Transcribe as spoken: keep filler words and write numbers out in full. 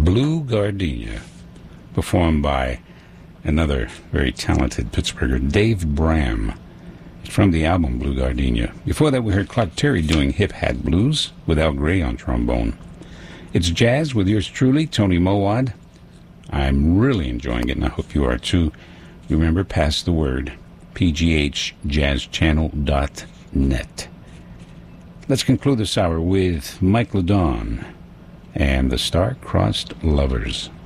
Blue Gardenia, performed by another very talented Pittsburgher, Dave Bram. It's from the album Blue Gardenia. Before that, we heard Clark Terry doing Hip Hat Blues with Al Gray on trombone. It's jazz with yours truly, Tony Mowad. I'm really enjoying it, and I hope you are too. Remember, pass the word, p g h jazz channel dot net. Let's conclude this hour with Mike LeDon and the Star-Crossed Lovers.